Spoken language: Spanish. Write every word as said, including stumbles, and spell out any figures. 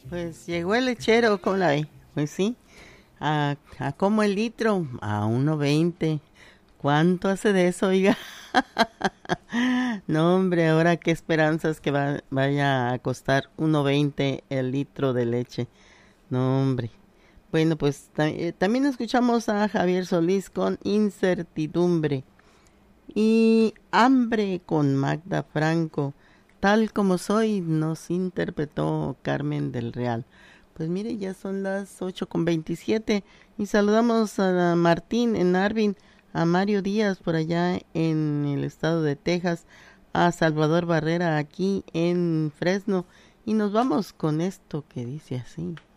Pues llegó el lechero, ¿cómo la ve? Pues sí, a, a como el litro, a uno veinte. ¿Cuánto hace de eso, oiga? No, hombre, ahora qué esperanzas que va- vaya a costar uno veinte el litro de leche. No, hombre. Bueno, pues ta- eh, también escuchamos a Javier Solís con Incertidumbre y Hambre con Magda Franco. Tal como soy, nos interpretó Carmen del Real. Pues mire, ya son las ocho con veintisiete y saludamos a Martín en Arvin, a Mario Díaz por allá en el estado de Texas, a Salvador Barrera aquí en Fresno y nos vamos con esto que dice así.